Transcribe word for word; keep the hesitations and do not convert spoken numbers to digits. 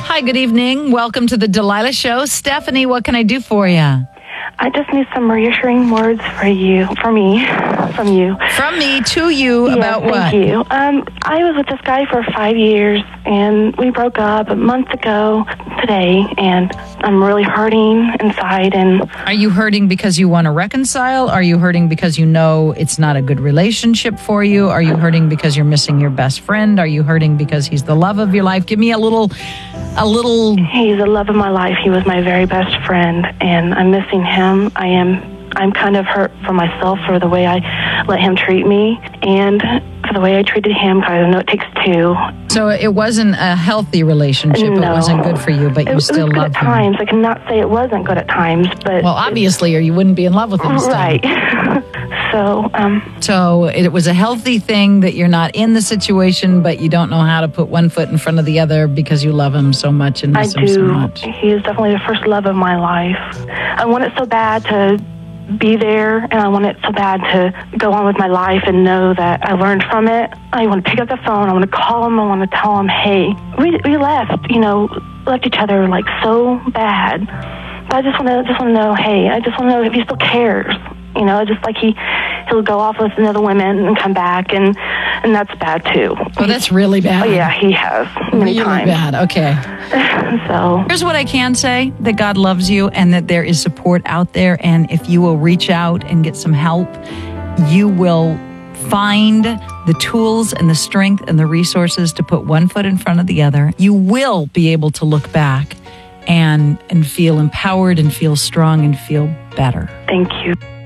Hi, good evening. Welcome to the Delilah Show. Stephanie, what can I do for you? I just need some reassuring words for you, for me, from you. From me to you yeah, about thank what? Thank you. Um, I was with this guy for five years, and we broke up a month ago today, and I'm really hurting inside. And Are you hurting because you want to reconcile? Are you hurting because you know it's not a good relationship for you? Are you hurting because you're missing your best friend? Are you hurting because he's the love of your life? Give me a little, a little... He's the love of my life. He was my very best friend, and I'm missing him. I am, I'm kind of hurt for myself for the way I let him treat me, and for the way I treated him, because I know it takes two. So it wasn't a healthy relationship. No. It wasn't good for you, but you it, still it was good loved at him. times. I cannot say it wasn't good at times, but... Well, obviously, or you wouldn't be in love with him still. Right. so, um... So it was a healthy thing that you're not in the situation, but you don't know how to put one foot in front of the other because you love him so much and miss I him do. so much. He is definitely the first love of my life. I want it so bad to be there, and I want it so bad to go on with my life and know that I learned from it. I want to pick up the phone. I want to call him. I want to tell him, hey, we we left, you know, left each other like so bad. But I just want to just want to know, hey, I just want to know if he still cares. You know, just like he he'll go off with another women and come back, and and that's bad too. Oh, that's really bad. Oh yeah, he has many really times. bad. Okay. So here's what I can say: that God loves you, and that there is support out there. And if you will reach out and get some help, you will find the tools and the strength and the resources to put one foot in front of the other. You will be able to look back and and feel empowered and feel strong and feel better. Thank you.